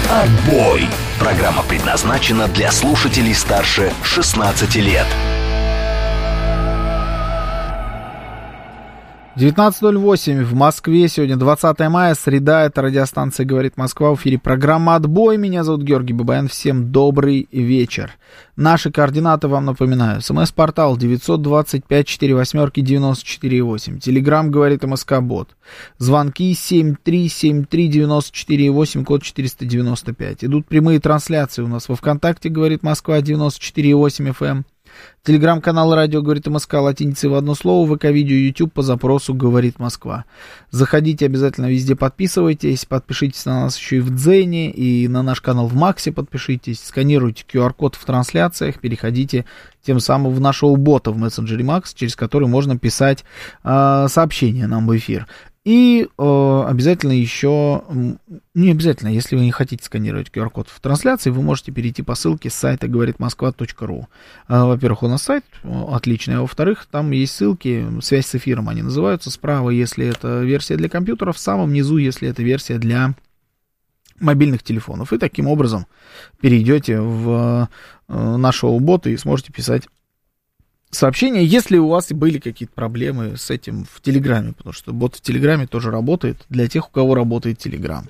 Отбой. Программа предназначена для слушателей старше 16 лет. 19:08 в Москве. Сегодня 20 мая, среда. Это радиостанция «Говорит Москва». В эфире программа «Отбой». Меня зовут Георгий Бабаян. Всем добрый вечер. Наши координаты вам напоминаю. СМС-портал 925-48-94-8. Телеграм «Говорит МСК-бот». Звонки 7373-94-8, код 495. Идут прямые трансляции у нас во ВКонтакте «Говорит Москва» 94,8 FM. Телеграм-канал «Радио говорит МСК» латиницей в одно слово, ВК-видео, YouTube по запросу «Говорит Москва». Заходите обязательно везде, подписывайтесь, подпишитесь на нас еще и в Дзене, и на наш канал в Максе подпишитесь, сканируйте QR-код в трансляциях, переходите тем самым в нашего бота в мессенджере Макс, через который можно писать сообщения нам в эфир. И обязательно еще, не обязательно, если вы не хотите сканировать QR-код в трансляции, вы можете перейти по ссылке с сайта говоритmoskva.ru. Во-первых, у нас сайт отличный, а во-вторых, там есть ссылки, связь с эфиром они называются, справа, если это версия для компьютеров, в самом низу, если это версия для мобильных телефонов. И таким образом перейдете в нашего бота и сможете писать сообщения, если у вас были какие-то проблемы с этим в Телеграме, потому что бот в Телеграме тоже работает для тех, у кого работает Телеграм.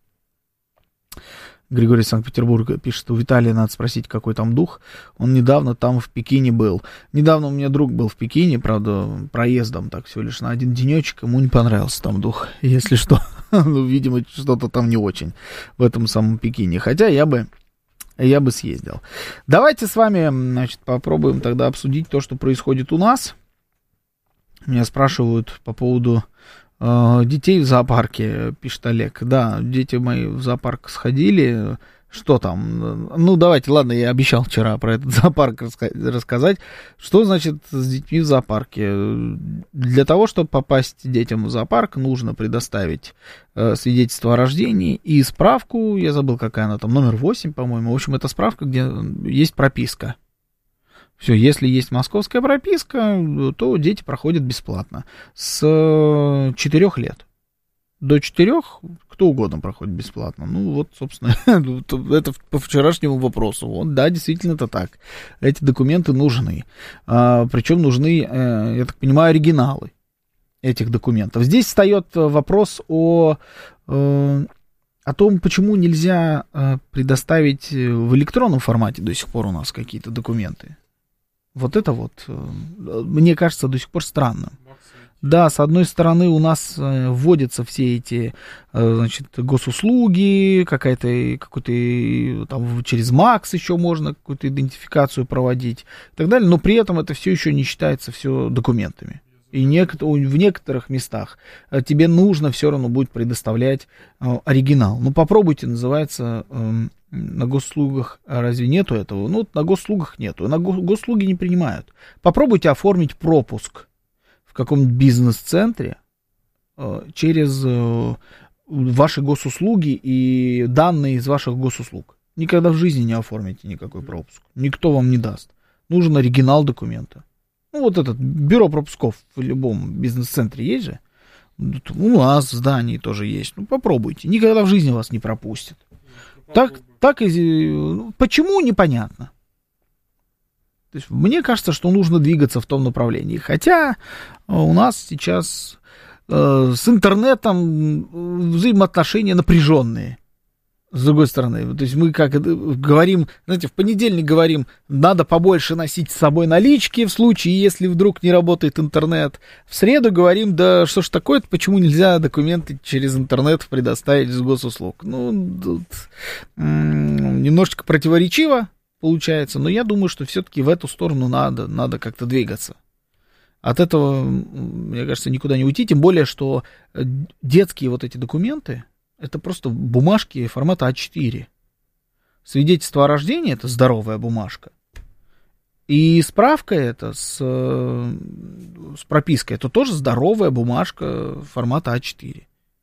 Григорий из Санкт-Петербурга пишет, у Виталия надо спросить, какой там дух. Он недавно там в Пекине был. Недавно у меня друг был в Пекине, правда, проездом так всего лишь на один денечек, ему не понравился там дух, если что. Ну, видимо, что-то там не очень в этом самом Пекине. Хотя я бы съездил. Давайте с вами, значит, попробуем тогда обсудить то, что происходит у нас. Меня спрашивают по поводу детей в зоопарке, пишет Олег. Да, дети мои в зоопарк сходили. Что там? Ну, давайте, ладно, я обещал вчера про этот зоопарк рассказать. Что значит с детьми в зоопарке? Для того, чтобы попасть детям в зоопарк, нужно предоставить свидетельство о рождении и справку, я забыл, какая она там, номер 8, по-моему. В общем, это справка, где есть прописка. Все, если есть московская прописка, то дети проходят бесплатно. С 4 лет. До 4 кто угодно проходит бесплатно. Ну, вот, собственно, это по вчерашнему вопросу. Вот, да, действительно, это так. Эти документы нужны. Причем нужны, я так понимаю, оригиналы этих документов. Здесь встает вопрос о том, почему нельзя предоставить в электронном формате до сих пор у нас какие-то документы. Вот это вот, мне кажется, до сих пор странно. Да, с одной стороны, у нас вводятся все эти, значит, госуслуги, какой-то там через МАКС еще можно какую-то идентификацию проводить и так далее, но при этом это все еще не считается все документами. И в некоторых местах тебе нужно все равно будет предоставлять оригинал. Ну, попробуйте, называется, на госуслугах разве нету этого? Ну, на госуслугах нету, на госуслуги не принимают. Попробуйте оформить пропуск в каком-нибудь бизнес-центре через ваши госуслуги и данные из ваших госуслуг. Никогда в жизни не оформите никакой пропуск. Никто вам не даст. Нужен оригинал документа. Ну, вот этот бюро пропусков в любом бизнес-центре есть же. У нас в здании тоже есть. Ну, попробуйте. Никогда в жизни вас не пропустят. Так и почему, непонятно. То есть, мне кажется, что нужно двигаться в том направлении. Хотя у нас сейчас с интернетом взаимоотношения напряженные. С другой стороны, то есть мы как говорим, знаете, в понедельник говорим, надо побольше носить с собой налички в случае, если вдруг не работает интернет. В среду говорим, да что ж такое-то, почему нельзя документы через интернет предоставить с госуслуг. Ну, тут, немножечко противоречиво получается, но я думаю, что все-таки в эту сторону надо как-то двигаться. От этого, мне кажется, никуда не уйти, тем более, что детские вот эти документы, это просто бумажки формата А4. Свидетельство о рождении — это здоровая бумажка. И справка это с пропиской — это тоже здоровая бумажка формата А4.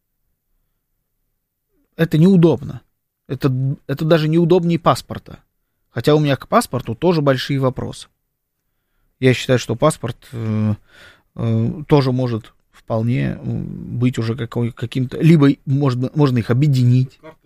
Это неудобно. Это даже неудобнее паспорта. Хотя у меня к паспорту тоже большие вопросы. Я считаю, что паспорт тоже может вполне быть уже каким-то... Либо можно их объединить.